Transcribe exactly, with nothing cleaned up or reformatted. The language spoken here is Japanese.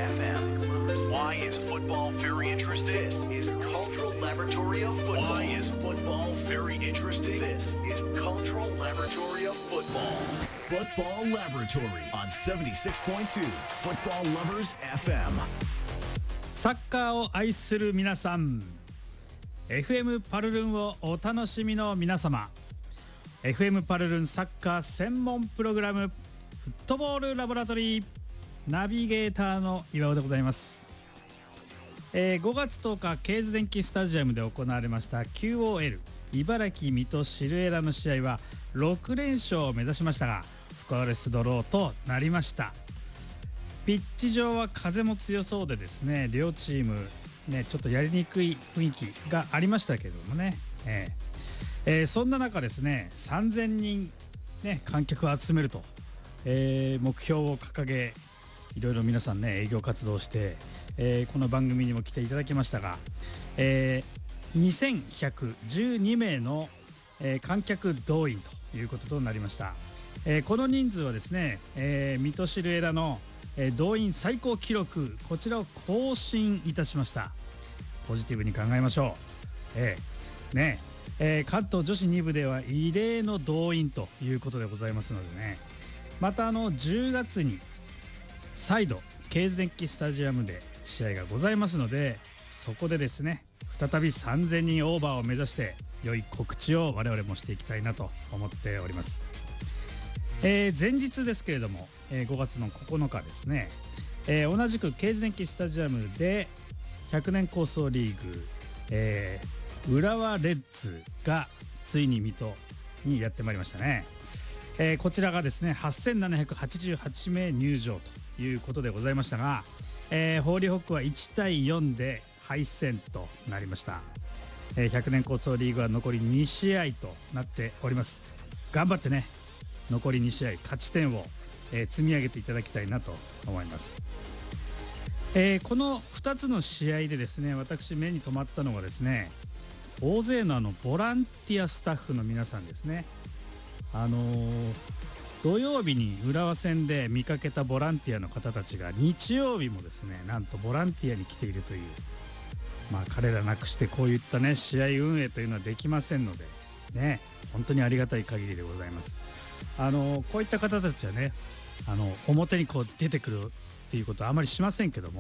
F M. Why is football very interesting? This is Cultural Laboratory of Football. Why is football very interesting? This is Cultural Laboratory of Football. Football Laboratory on seventy-six point two Football Lovers エフエム。 サッカーを愛する皆さん、 エフエム パルルンをお楽しみの皆様、 エフエム パルルンサッカー専門プログラムフットボールラボラトリーナビゲーターの岩尾でございます。えー、ごがつとおかケーズ電気スタジアムで行われました キューオーエル 茨城水戸シルエラの試合はろくれんしょうを目指しましたがスコアレスドローとなりました。ピッチ上は風も強そうでですね、両チームねちょっとやりにくい雰囲気がありましたけどもね、えーえー、そんな中ですねさんぜんにん、ね、観客を集めると、えー、目標を掲げいろいろ皆さんね営業活動して、えー、この番組にも来ていただきましたが、えー、にせんひゃくじゅうにめいの、えー、観客動員ということとなりました。えー、この人数はですね、えー、水戸シルエラの、えー、動員最高記録こちらを更新いたしました。ポジティブに考えましょう。えー、ねえー、関東女子に部では異例の動員ということでございますのでね、またあのじゅうがつに再度ケーズ電気スタジアムで試合がございますので、そこでですね再びさんぜんにんオーバーを目指して良い告知を我々もしていきたいなと思っております。えー、前日ですけれども、えー、ごがつのここのかですね、えー、同じくケーズ電気スタジアムでひゃくねん構想リーグ、えー、浦和レッズがついに水戸にやってまいりましたね。えー、こちらがですねはっせんななひゃくはちじゅうはちめい入場ということでございましたが、えー、ホーリーホックはいちたいよんで敗戦となりました。えー、ひゃくねん構想リーグは残りにしあいとなっております。頑張ってね残りにしあい勝ち点を、えー、積み上げていただきたいなと思います。えー、このふたつの試合でですね私目に留まったのがですね大勢のあのボランティアスタッフの皆さんですね。あのー、土曜日に浦和戦で見かけたボランティアの方たちが日曜日もですねなんとボランティアに来ているという、まあ彼らなくしてこういったね試合運営というのはできませんのでね本当にありがたい限りでございます。あのー、こういった方たちはねあの表にこう出てくるっていうことはあまりしませんけども